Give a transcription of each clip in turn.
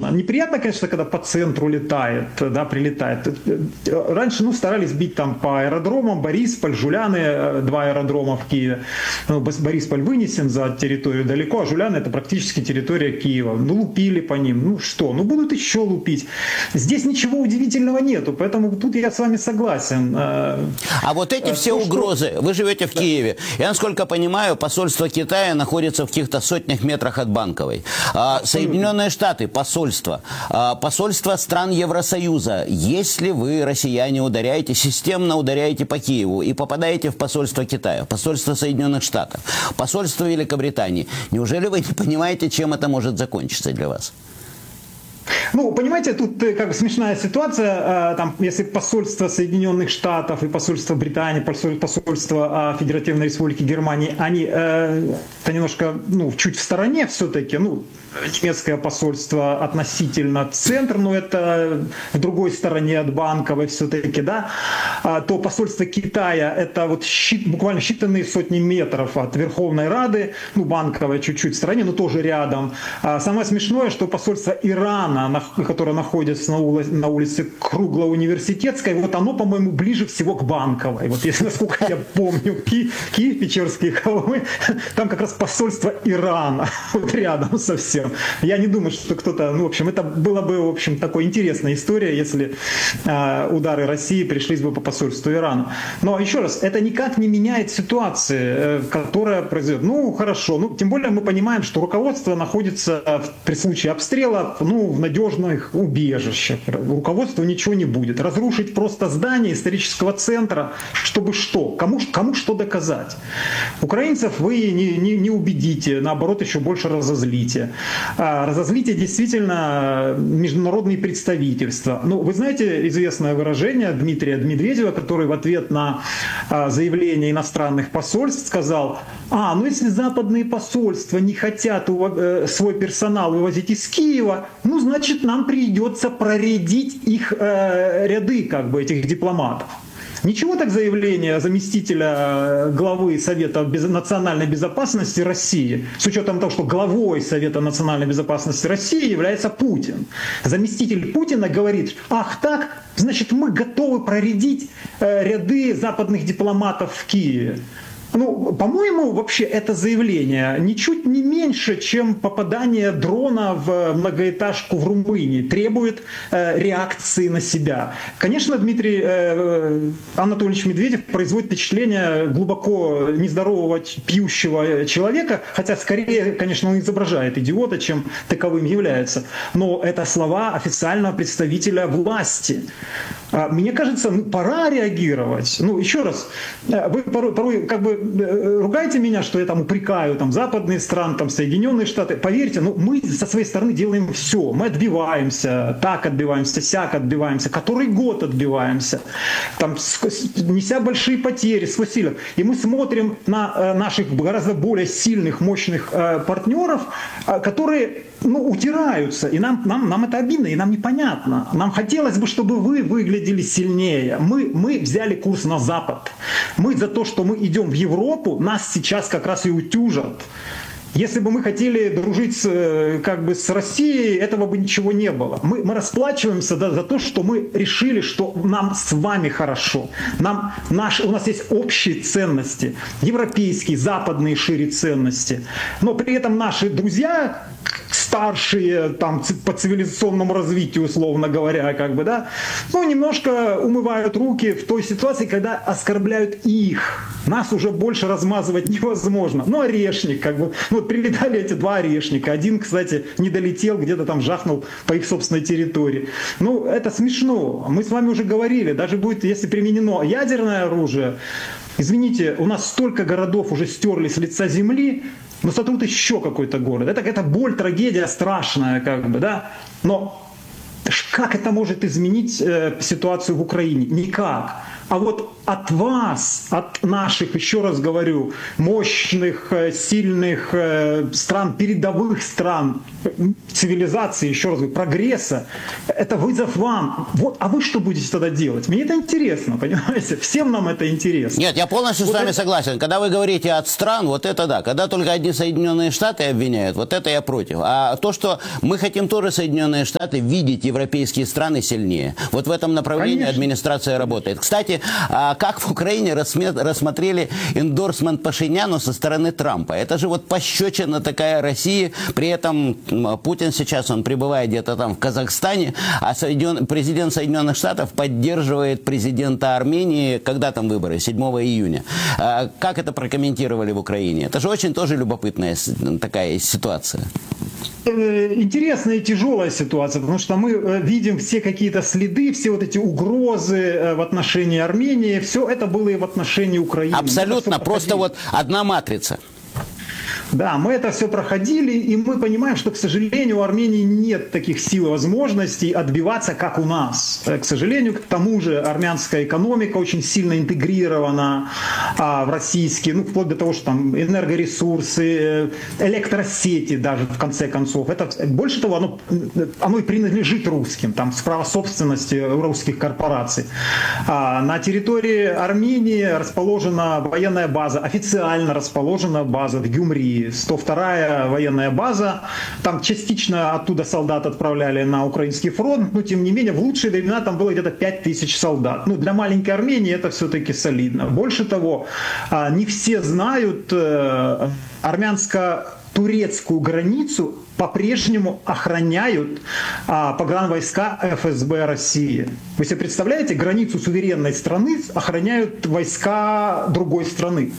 неприятно. Неприятно, конечно, когда по центру летает, да, прилетает. Раньше, старались бить там по аэродромам, Борисполь, Жуляны, 2 аэродрома в Киеве. Борисполь вынесен за территорию далеко, а Жуляны это практически территория Киева. Лупили по ним. Будут еще лупить. Здесь ничего удивительного нету, поэтому тут я с вами согласен. А вот эти все угрозы, вы живете в Киеве, я, насколько понимаю, посольство Китая находится в каких-то сотнях метрах от Банковой. Соединенные Штаты, посольство стран Евросоюза. Если вы, россияне, системно ударяете по Киеву и попадаете в посольство Китая, посольство Соединенных Штатов, посольство Великобритании, неужели вы не понимаете, чем это может закончиться для вас? Понимаете, тут как бы смешная ситуация. Там, если посольство Соединенных Штатов и посольство Британии, посольство Федеративной Республики Германии, они немножко, чуть в стороне все-таки, немецкое посольство относительно центр, но это в другой стороне от Банковой все-таки, да, то посольство Китая это буквально считанные сотни метров от Верховной Рады, Банковая чуть-чуть в стороне, но тоже рядом. Самое смешное, что посольство Ирана, которое находится на улице Круглоуниверситетской, оно, по-моему, ближе всего к Банковой. Если, насколько я помню, Киев, Печерские холмы, там как раз посольство Ирана, рядом совсем. Я не думаю, что кто-то... это была бы, такой интересная история, если удары России пришлись бы по посольству Ирана. Но, еще раз, это никак не меняет ситуации, которая произойдет. Хорошо. Тем более мы понимаем, что руководство находится при случае обстрела, в надежных убежищах. Руководству ничего не будет. Разрушить просто здание исторического центра, чтобы что? Кому что доказать? Украинцев вы не убедите, наоборот, еще больше разозлите. Разозлите действительно международные представительства. Вы знаете известное выражение Дмитрия Медведева, который в ответ на заявление иностранных посольств сказал: если западные посольства не хотят свой персонал вывозить из Киева, значит, нам придется проредить их ряды, этих дипломатов. Ничего так заявление заместителя главы Совета национальной безопасности России, с учетом того, что главой Совета национальной безопасности России является Путин. Заместитель Путина говорит: ах так, значит, мы готовы проредить ряды западных дипломатов в Киеве. По-моему, вообще это заявление ничуть не меньше, чем попадание дрона в многоэтажку в Румынии, требует реакции на себя. Конечно, Дмитрий Анатольевич Медведев производит впечатление глубоко нездорового пьющего человека, хотя скорее, конечно, он изображает идиота, чем таковым является. Но это слова официального представителя власти. Мне кажется, пора реагировать. Еще раз, вы порой ругаете меня, что я упрекаю западные страны, Соединенные Штаты. Поверьте, мы со своей стороны делаем все. Мы отбиваемся, так отбиваемся, сяк отбиваемся, который год отбиваемся, неся большие потери с Васильев. И мы смотрим на наших гораздо более сильных, мощных партнеров, которые утираются. И нам это обидно, и нам непонятно. Нам хотелось бы, чтобы вы выглядели сильнее. Мы взяли курс на Запад. Мы за то, что мы идем в Европу, нас сейчас как раз и утюжат. Если бы мы хотели дружить с Россией, этого бы ничего не было. Мы расплачиваемся за то, что мы решили, что нам с вами хорошо. У нас есть общие ценности, европейские, западные шире ценности. Но при этом наши друзья, старшие по цивилизационному развитию, условно говоря, немножко умывают руки в той ситуации, когда оскорбляют их. Нас уже больше размазывать невозможно. Орешник, прилетали эти 2 орешника. Один, кстати, не долетел, где-то жахнул по их собственной территории. Это смешно. Мы с вами уже говорили, даже будет, если применено ядерное оружие, извините, у нас столько городов уже стерли с лица земли, но сотрут еще какой-то город. Это боль, трагедия страшная, да? Но как это может изменить ситуацию в Украине? Никак. А вот от вас, от наших, еще раз говорю, мощных, сильных стран, передовых стран, цивилизации, еще раз говорю, прогресса, это вызов вам. Вот, а вы что будете тогда делать? Мне это интересно, понимаете? Всем нам это интересно. Нет, я полностью вот с вами это... согласен. Когда вы говорите от стран, вот это да. Когда только одни Соединенные Штаты обвиняют, вот это я против. А то, что мы хотим тоже Соединенные Штаты видеть европейские страны сильнее. Вот в этом направлении Конечно. администрация работает. Кстати, как в Украине рассмотрели эндорсмент Пашиняну со стороны Трампа? Это же вот пощечина такая России. При этом Путин сейчас, он пребывает где-то там в Казахстане, а президент Соединенных Штатов поддерживает президента Армении. Когда там выборы? 7 июня. Как это прокомментировали в Украине? Это же очень тоже любопытная такая ситуация. Интересная и тяжелая ситуация, потому что мы видим все какие-то следы, все вот эти угрозы в отношении Армении, все это было и в отношении Украины. Абсолютно, просто вот одна матрица. Да, мы это все проходили, и мы понимаем, что, к сожалению, у Армении нет таких сил и возможностей отбиваться, как у нас. К сожалению, к тому же армянская экономика очень сильно интегрирована в российские, ну, вплоть до того, что там энергоресурсы, электросети даже, в конце концов. Это, больше того, оно и принадлежит русским, там, право собственности русских корпораций. На территории Армении расположена военная база, официально расположена база в Гюмри. 102-я военная база. Там частично оттуда солдат отправляли на украинский фронт, но тем не менее в лучшие времена там было где-то 5000 солдат. Ну, для маленькой Армении это все-таки солидно. Больше того, не все знают, армянско-турецкую границу по-прежнему охраняют погранвойска ФСБ России. Вы себе представляете, границу суверенной страны охраняют войска другой страны?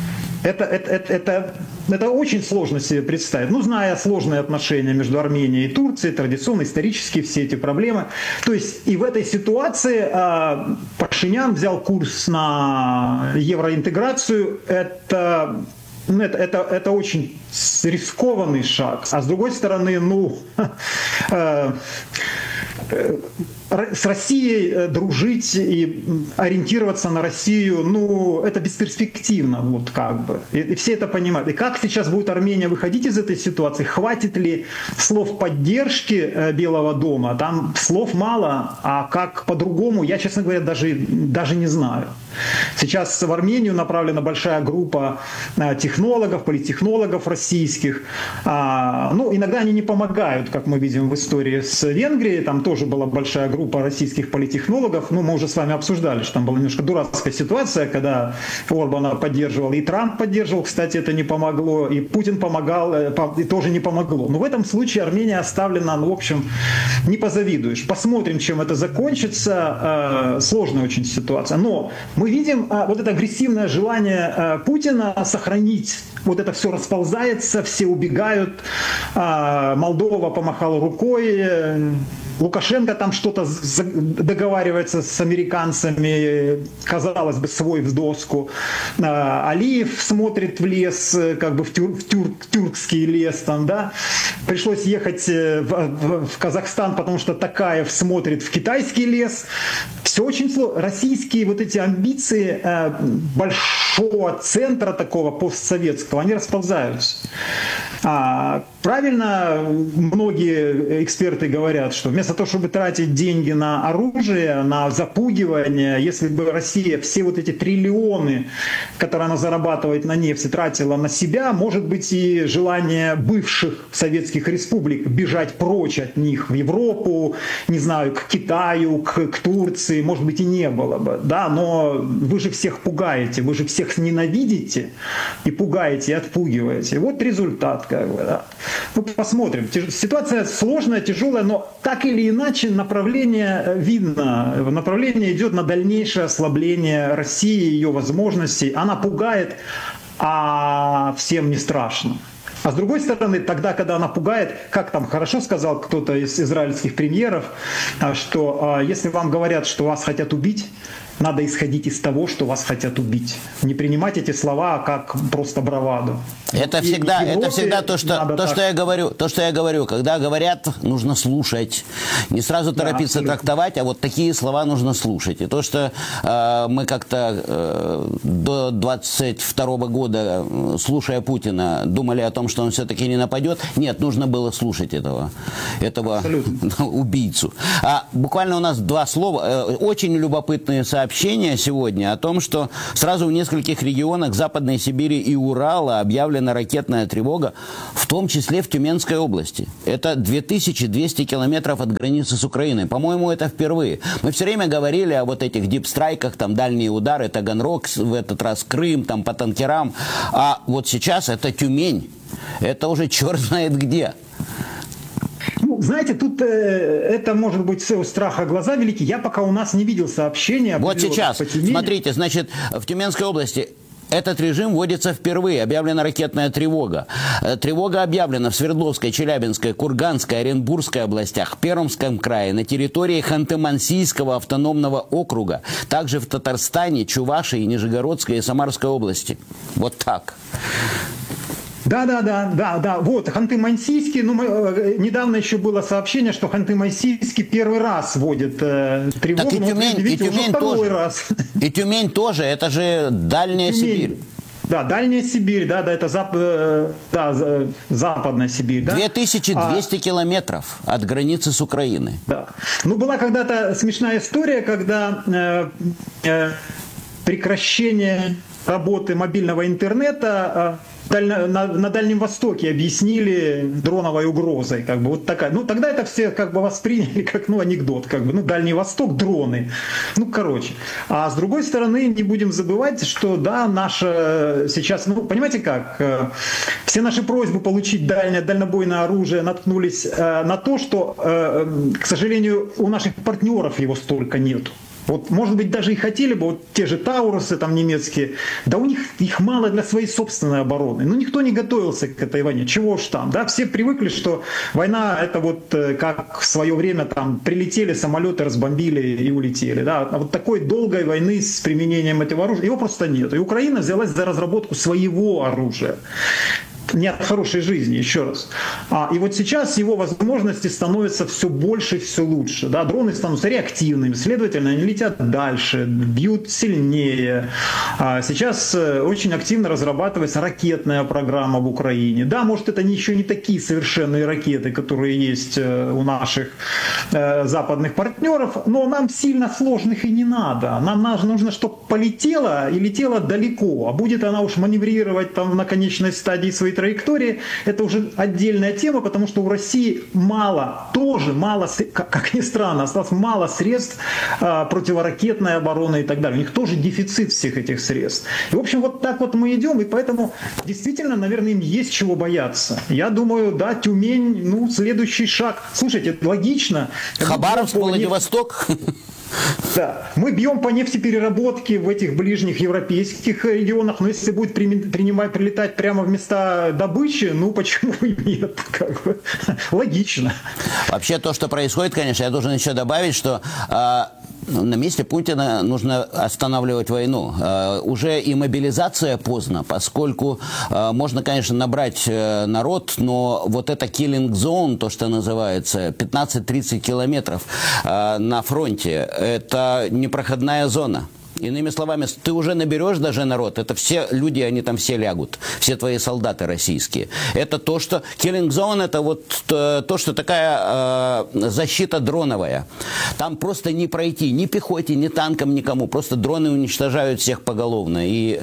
Это очень сложно себе представить. Ну, зная сложные отношения между Арменией и Турцией, традиционно, исторические все эти проблемы. То есть и в этой ситуации Пашинян взял курс на евроинтеграцию. Это очень рискованный шаг. А с другой стороны, с Россией дружить и ориентироваться на Россию, это бесперспективно, вот как бы. И все это понимают. И как сейчас будет Армения выходить из этой ситуации? Хватит ли слов поддержки Белого дома? Там слов мало, а как по-другому, я, честно говоря, даже не знаю. Сейчас в Армению направлена большая группа технологов, политтехнологов российских. Иногда они не помогают, как мы видим в истории с Венгрией. Там тоже была большая группа российских политтехнологов. Мы уже с вами обсуждали, что там была немножко дурацкая ситуация, когда Орбана поддерживал, и Трамп поддерживал. Кстати, это не помогло. И Путин помогал, и тоже не помогло. Но в этом случае Армения оставлена, в общем, не позавидуешь. Посмотрим, чем это закончится. Сложная очень ситуация. Но мы видим вот это агрессивное желание Путина сохранить. Вот это все расползается, все убегают. Молдова помахала рукой. Лукашенко там что-то договаривается с американцами, казалось бы, свой в доску. Алиев смотрит в лес, как бы в тюркский лес там, да. Пришлось ехать в Казахстан, потому что Токаев смотрит в китайский лес. Все очень сложно. Российские вот эти амбиции большого центра такого постсоветского, они расползаются. Правильно многие эксперты говорят, что вместо того, чтобы тратить деньги на оружие, на запугивание, если бы Россия все вот эти триллионы, которые она зарабатывает на нефти, тратила на себя, может быть, и желание бывших советских республик бежать прочь от них в Европу, не знаю, к Китаю, к Турции, может быть, и не было бы. Да? Но вы же всех пугаете, вы же всех ненавидите и пугаете, и отпугиваете. Вот результат, как бы, да. Посмотрим. Ситуация сложная, тяжелая, но так или иначе направление видно. Направление идет на дальнейшее ослабление России, ее возможностей. Она пугает, а всем не страшно. А с другой стороны, тогда, когда она пугает, как там хорошо сказал кто-то из израильских премьеров, что если вам говорят, что вас хотят убить, надо исходить из того, что вас хотят убить. Не принимать эти слова как просто браваду. Это всегда то, что я говорю. Когда говорят, нужно слушать. Не сразу торопиться трактовать, а вот такие слова нужно слушать. И то, что мы как-то до 22 года, слушая Путина, думали о том, что он все-таки не нападет. Нет, нужно было слушать этого убийцу. Буквально у нас 2 слова. Очень любопытные сообщения сегодня о том, что сразу в нескольких регионах Западной Сибири и Урала объявлена ракетная тревога, в том числе в Тюменской области. Это 2200 километров от границы с Украиной. По-моему, это впервые. Мы все время говорили о вот этих дипстрайках, там дальние удары, Таганрог, в этот раз Крым, там по танкерам. А вот сейчас это Тюмень. Это уже черт знает где. Ну, знаете, тут это может быть с страха глаза велики. Я пока у нас не видел сообщения. Вот сейчас, смотрите, значит, в Тюменской области этот режим вводится впервые. Объявлена ракетная тревога. Тревога объявлена в Свердловской, Челябинской, Курганской, Оренбургской областях, Пермском крае, на территории Ханты-Мансийского автономного округа, также в Татарстане, Чувашии, Нижегородской и Самарской области. Вот так. Да. Вот, Ханты-Мансийский, недавно еще было сообщение, что Ханты-Мансийский первый раз вводит тревогу. Так и Тюмень тоже. Раз. И Тюмень тоже, это же Дальняя Сибирь. Да, Дальняя Сибирь, это Западная Сибирь. Да? 2200 километров от границы с Украиной. Да. Была когда-то смешная история, когда прекращение работы мобильного интернета на Дальнем Востоке объяснили дроновой угрозой. Вот такая. Тогда это все восприняли как анекдот. Дальний Восток, дроны. А с другой стороны, не будем забывать, что наша сейчас, понимаете как, все наши просьбы получить дальнобойное оружие наткнулись на то, что, к сожалению, у наших партнеров его столько нету. Может быть, даже и хотели бы, те же Таурусы там немецкие, да у них их мало для своей собственной обороны. Никто не готовился к этой войне. Чего уж там, да? Все привыкли, что война это как в свое время там прилетели самолеты, разбомбили и улетели, да? А такой долгой войны с применением этого оружия, его просто нет. И Украина взялась за разработку своего оружия. Не от хорошей жизни, еще раз. И вот сейчас его возможности становятся все больше и все лучше. Да? Дроны становятся реактивными, следовательно, они летят дальше, бьют сильнее. Сейчас очень активно разрабатывается ракетная программа в Украине. Да, может, это еще не такие совершенные ракеты, которые есть у наших западных партнеров, но нам сильно сложных и не надо. Нам нужно, чтобы полетела и летела далеко. А будет она уж маневрировать там на конечной стадии своей траектории, это уже отдельная тема, потому что у России мало, как ни странно, осталось мало средств противоракетной обороны и так далее. У них тоже дефицит всех этих средств. И, в общем, вот так вот мы идем, и поэтому действительно, наверное, им есть чего бояться. Я думаю, да, Тюмень, следующий шаг. Слушайте, это логично. Хабаровск, Владивосток. Да, мы бьем по нефтепереработке в этих ближних европейских регионах, но если будет прилетать прямо в места добычи, почему и нет? Логично. Вообще то, что происходит, конечно, я должен еще добавить, что на месте Путина нужно останавливать войну. Уже и мобилизация поздно, поскольку можно, конечно, набрать народ, но вот это killing zone, то, что называется, 15-30 километров на фронте, это непроходная зона. Иными словами, ты уже наберешь даже народ, это все люди, они там все лягут, все твои солдаты российские. Это то, что... Killing Zone, это вот то, что такая защита дроновая. Там просто не пройти ни пехоте, ни танкам, никому. Просто дроны уничтожают всех поголовно. И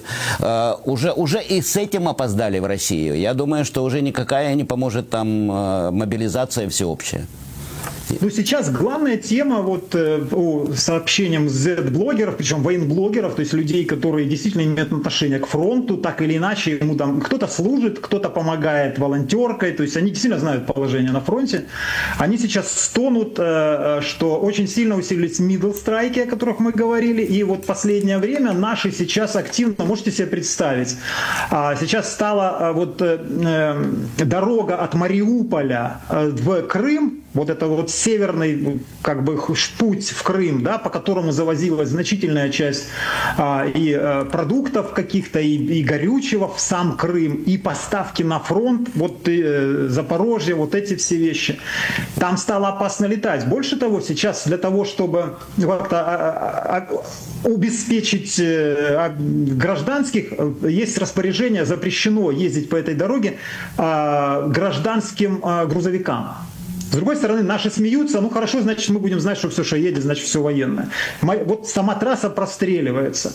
уже и с этим опоздали в Россию. Я думаю, что уже никакая не поможет там мобилизация всеобщая. Сейчас главная тема по сообщениям Z-блогеров, причем военблогеров, то есть людей, которые действительно имеют отношение к фронту, так или иначе, ему там кто-то служит, кто-то помогает волонтеркой, то есть они действительно знают положение на фронте. Они сейчас стонут, что очень сильно усилились middle-страйки, о которых мы говорили, и вот последнее время наши сейчас активно, можете себе представить, сейчас стала дорога от Мариуполя в Крым, вот это вот северный как бы путь в Крым, да, по которому завозилась значительная часть и продуктов каких-то, и горючего в сам Крым, и поставки на фронт, вот Запорожье, вот эти все вещи. Там стало опасно летать. Больше того, сейчас для того, чтобы обеспечить гражданских, есть распоряжение, запрещено ездить по этой дороге гражданским грузовикам. С другой стороны, наши смеются, ну хорошо, значит мы будем знать, что все, что едет, значит все военное. Вот сама трасса простреливается.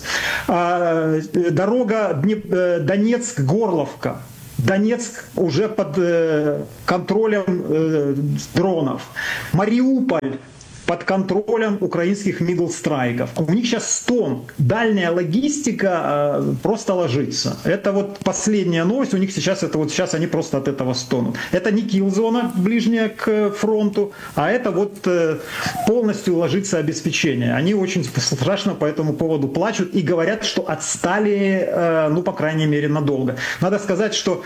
Дорога Донецк-Горловка. Донецк уже под контролем дронов. Мариуполь под контролем украинских мидл-страйков. У них сейчас стон. Дальняя логистика просто ложится. Это вот последняя новость. У них сейчас это вот сейчас они просто от этого стонут. Это не килл-зона ближняя к фронту, а это вот полностью ложится обеспечение. Они очень страшно по этому поводу плачут и говорят, что отстали, ну, по крайней мере, надолго. Надо сказать, что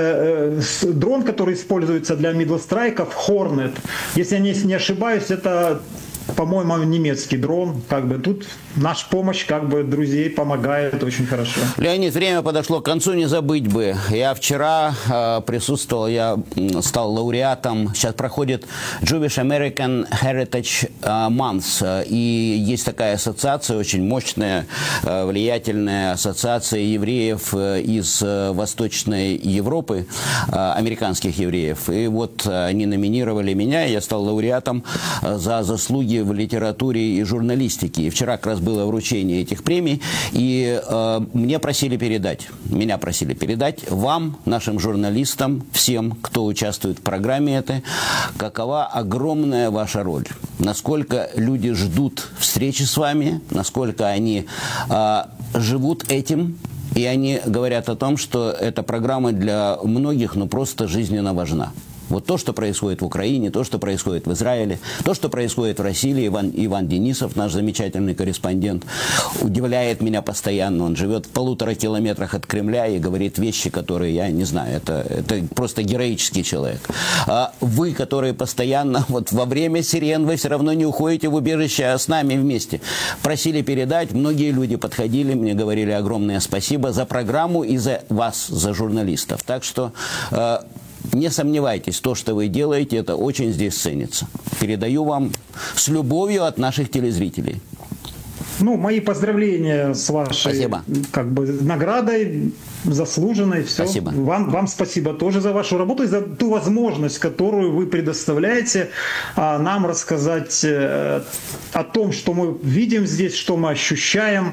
дрон, который используется для мидл-страйков, Hornet, если я не ошибаюсь, это, по-моему, немецкий дрон. Как бы тут наша помощь, как бы, друзей помогает очень хорошо. Леонид, время подошло к концу, не забыть бы. Я вчера присутствовал, я стал лауреатом. Сейчас проходит Jewish American Heritage Month. И есть такая ассоциация, очень мощная, влиятельная ассоциация евреев из Восточной Европы, американских евреев. И вот они номинировали меня, я стал лауреатом за заслуги в литературе и журналистике. И вчера как раз было вручение этих премий, и меня просили передать вам, нашим журналистам, всем, кто участвует в программе этой, какова огромная ваша роль, насколько люди ждут встречи с вами, насколько они живут этим, и они говорят о том, что эта программа для многих, ну, просто жизненно важна. Вот то, что происходит в Украине, то, что происходит в Израиле, то, что происходит в России. Иван Денисов, наш замечательный корреспондент, удивляет меня постоянно. Он живет в 1,5 километрах от Кремля и говорит вещи, которые я не знаю. Это просто героический человек. А вы, которые постоянно, вот во время сирен, вы все равно не уходите в убежище, а с нами вместе. Просили передать, многие люди подходили, мне говорили огромное спасибо за программу и за вас, за журналистов. Так что... не сомневайтесь, то, что вы делаете, это очень здесь ценится. Передаю вам с любовью от наших телезрителей. Ну, мои поздравления с вашей как бы наградой, заслуженной. Все. Спасибо. Вам спасибо тоже за вашу работу и за ту возможность, которую вы предоставляете нам рассказать о том, что мы видим здесь, что мы ощущаем.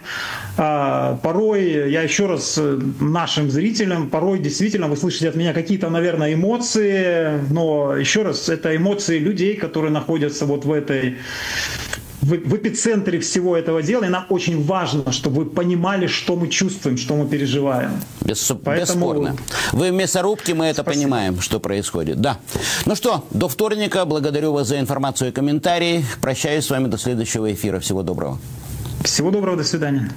Порой, я еще раз нашим зрителям, порой действительно вы слышите от меня какие-то, наверное, эмоции, но еще раз, это эмоции людей, которые находятся вот в эпицентре всего этого дела, и нам очень важно, чтобы вы понимали, что мы чувствуем, что мы переживаем. Бесспорно. Вы в мясорубке, мы это понимаем, что происходит. Да. Ну что, до вторника. Благодарю вас за информацию и комментарии. Прощаюсь с вами до следующего эфира. Всего доброго. Всего доброго, до свидания.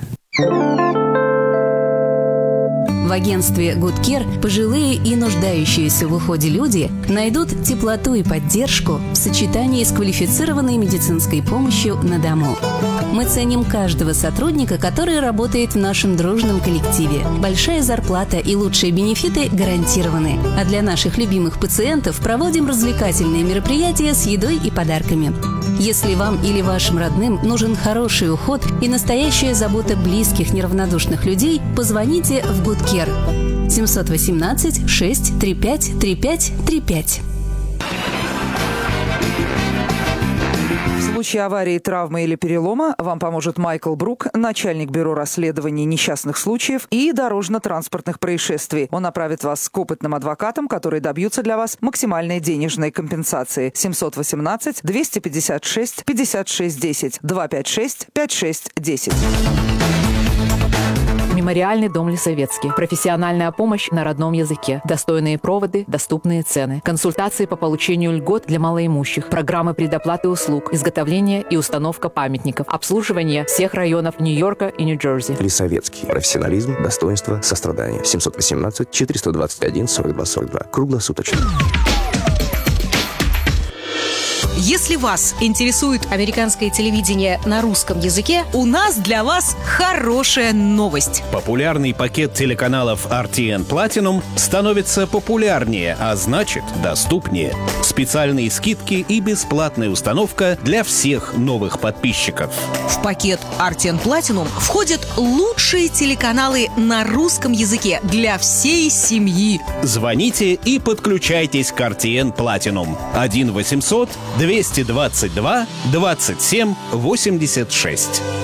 В агентстве Good Care пожилые и нуждающиеся в уходе люди найдут теплоту и поддержку в сочетании с квалифицированной медицинской помощью на дому. Мы ценим каждого сотрудника, который работает в нашем дружном коллективе. Большая зарплата и лучшие бенефиты гарантированы. А для наших любимых пациентов проводим развлекательные мероприятия с едой и подарками. Если вам или вашим родным нужен хороший уход и настоящая забота близких, неравнодушных людей, позвоните в Good Care 718 635 3535. В случае аварии, травмы или перелома вам поможет Майкл Брук, начальник бюро расследований несчастных случаев и дорожно-транспортных происшествий. Он направит вас к опытным адвокатам, которые добьются для вас максимальной денежной компенсации. 718 256 56 10 256 56 10. Мемориальный дом Лисовецкий. Профессиональная помощь на родном языке. Достойные проводы, доступные цены. Консультации по получению льгот для малоимущих. Программы предоплаты услуг. Изготовление и установка памятников. Обслуживание всех районов Нью-Йорка и Нью-Джерси. Лисовецкий. Профессионализм, достоинство, сострадание. 718 421 42 42. Круглосуточно. Если вас интересует американское телевидение на русском языке, у нас для вас хорошая новость. Популярный пакет телеканалов RTN Platinum становится популярнее, а значит доступнее. Специальные скидки и бесплатная установка для всех новых подписчиков. В пакет RTN Platinum входят лучшие телеканалы на русском языке для всей семьи. Звоните и подключайтесь к RTN Platinum. 1 800 222 27 86.